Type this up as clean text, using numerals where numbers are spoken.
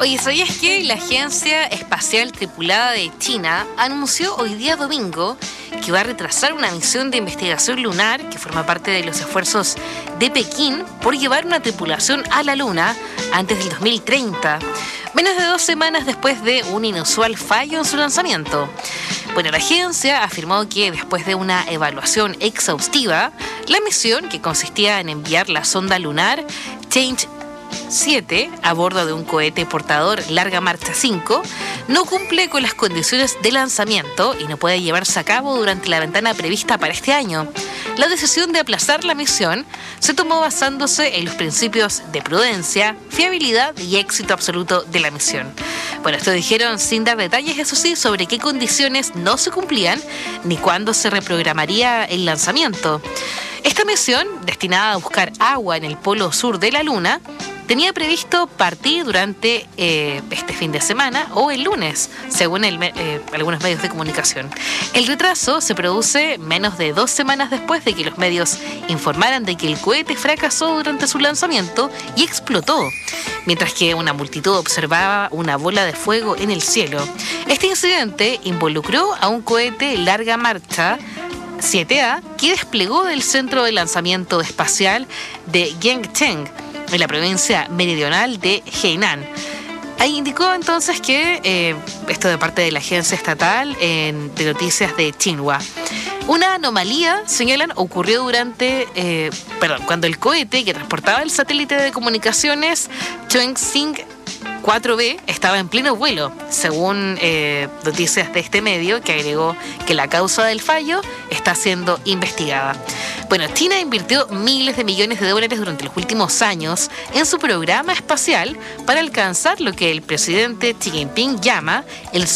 Oye, ¿sabías que la Agencia Espacial Tripulada de China anunció hoy día domingo que va a retrasar una misión de investigación lunar que forma parte de los esfuerzos de Pekín por llevar una tripulación a la Luna antes del 2030, menos de 2 semanas después de un inusual fallo en su lanzamiento? Bueno, la agencia afirmó que después de una evaluación exhaustiva, la misión, que consistía en enviar la sonda lunar Change 7 a bordo de un cohete portador Larga Marcha 5, no cumple con las condiciones de lanzamiento y no puede llevarse a cabo durante la ventana prevista para este año. La decisión de aplazar la misión se tomó basándose en los principios de prudencia, fiabilidad y éxito absoluto de la misión. Bueno, esto dijeron sin dar detalles, eso sí, sobre qué condiciones no se cumplían ni cuándo se reprogramaría el lanzamiento. Esta misión, destinada a buscar agua en el polo sur de la Luna, tenía previsto partir durante este fin de semana o el lunes, según algunos medios de comunicación. El retraso se produce menos de 2 semanas después de que los medios informaran de que el cohete fracasó durante su lanzamiento y explotó, mientras que una multitud observaba una bola de fuego en el cielo. Este incidente involucró a un cohete Larga Marcha 7A que desplegó del centro de lanzamiento espacial de Yangcheng, en la provincia meridional de Hainan. Ahí indicó entonces que esto de parte de la agencia estatal de noticias de Xinhua. Una anomalía, señalan, ocurrió cuando el cohete que transportaba el satélite de comunicaciones Chongqing 4B estaba en pleno vuelo, según noticias de este medio, que agregó que la causa del fallo está siendo investigada. Bueno, China invirtió miles de millones de dólares durante los últimos años en su programa espacial para alcanzar lo que el presidente Xi Jinping llama el